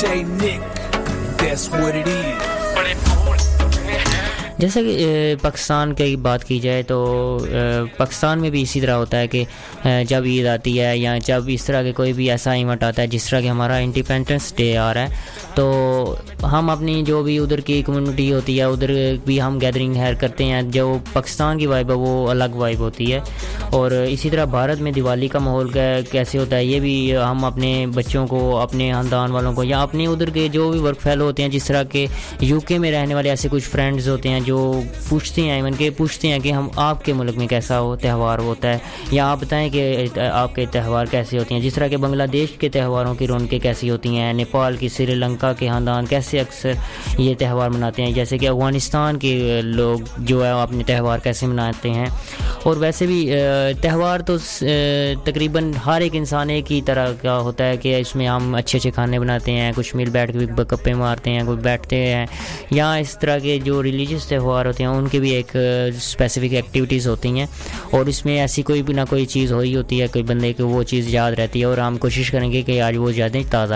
DJ Nick, that's what it is. जैसे कि पाकिस्तान की बात की जाए तो पाकिस्तान में भी इसी तरह होता है कि जब ईद आती है या जब इस तरह के कोई भी ऐसा इवेंट आता है जिस तरह कि हमारा इंडिपेंडेंस डे आ रहा है, तो हम अपनी जो भी उधर की कम्युनिटी होती है उधर भी हम गैदरिंग है करते हैं। जो पाकिस्तान की वाइब है वो अलग वाइब होती है। और इसी तरह भारत में दिवाली का माहौल कैसे होता है ये भी हम अपने बच्चों को, अपने ख़ानदान वालों को या अपने उधर के जो भी वर्क फेलो होते हैं, जिस तरह के यूके में रहने वाले ऐसे कुछ फ्रेंड्स होते हैं जो पूछते हैं, इवन के पूछते हैं कि हम आपके मुल्क में कैसा त्यौहार होता है या आप बताएं कि आपके त्यौहार कैसे होते हैं। जिस तरह के बांग्लादेश के त्यौहारों की रौनकें कैसी होती हैं, नेपाल की, श्रीलंका के ख़ानदान कैसे अक्सर ये त्यौहार मनाते हैं, जैसे कि अफ़गानिस्तान के लोग जो है अपने त्यौहार कैसे मनाते हैं। और वैसे भी त्यौहार तो तकरीबन हर एक इंसान एक ही तरह का होता है कि इसमें हम अच्छे अच्छे खाने बनाते हैं, कुछ मिल बैठ के भी गप्पे मारते हैं, कोई बैठते हैं, या इस तरह के जो रिलीजियस त्यौहार होते हैं उनके भी एक स्पेसिफिक एक्टिविटीज़ होती हैं। और इसमें ऐसी कोई भी ना कोई चीज़ हो ही होती है, कोई बंदे को वो चीज़ याद रहती है और हम कोशिश करेंगे कि आज वो यादें ताज़ा